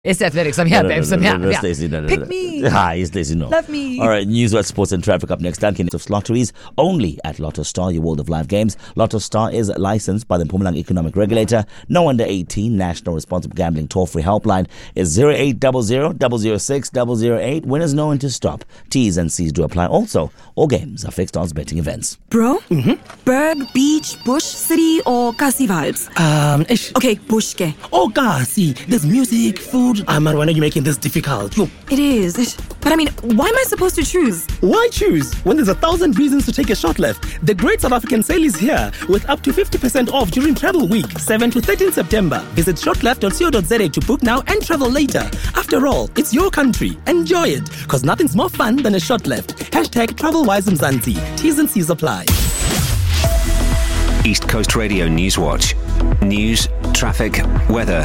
It's athletics. I'm here, babes. I'm here. Stacey, Pick me. Hi, Stacey, no. Love me. All right, news about sports and traffic up next. Duncan of lotteries only at Lotto Star, your world of live games. Lotto Star is licensed by the Mpumalanga Economic Regulator. No under 18. National Responsible Gambling toll-free helpline is 0800 006 008. Winners know when to stop. T's and C's do apply. Also, all games are fixed odds betting events. Bro? Berg, beach, bush, city, or Kasi vibes? Okay, bush ke. Oh, Kasi, there's music, food. Marwana, why are you making this difficult? It is. But I mean, why am I supposed to choose? Why choose when there's 1,000 reasons to take a short left? The Great South African Sale is here with up to 50% off during Travel Week, 7 to 13 September. Visit shortleft.co.za to book now and travel later. After all, it's your country. Enjoy it, because nothing's more fun than a short left. Hashtag TravelWise Mzansi. T's and C's apply. East Coast Radio News Watch. News, traffic, weather.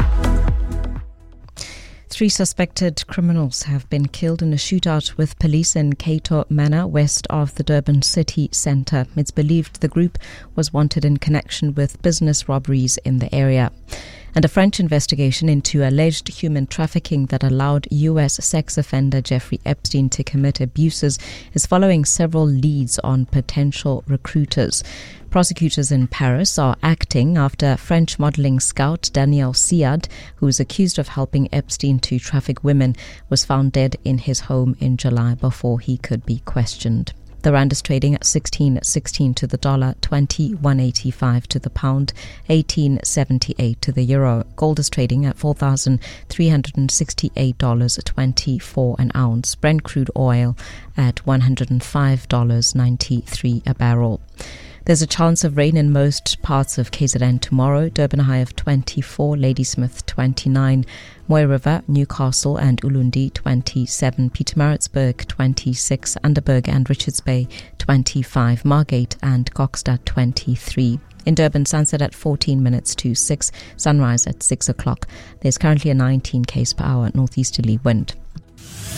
3 suspected criminals have been killed in a shootout with police in Cato Manor, west of the Durban city centre. It's believed the group was wanted in connection with business robberies in the area. And a French investigation into alleged human trafficking that allowed U.S. sex offender Jeffrey Epstein to commit abuses is following several leads on potential recruiters. Prosecutors in Paris are acting after French modelling scout Daniel Siad, who is accused of helping Epstein to traffic women, was found dead in his home in July before he could be questioned. The rand is trading at 16.16 to the dollar, 21.85 to the pound, 18.78 to the euro. Gold is trading at $4,368.24 an ounce. Brent crude oil at $105.93 a barrel. There's a chance of rain in most parts of KZN tomorrow. Durban high of 24, Ladysmith 29, Moy River, Newcastle and Ulundi 27, Pietermaritzburg 26, Underberg and Richards Bay 25, Margate and Kokstad 23. In Durban, sunset at 14 minutes to 6, sunrise at 6 o'clock. There's currently a 19 km/h northeasterly wind.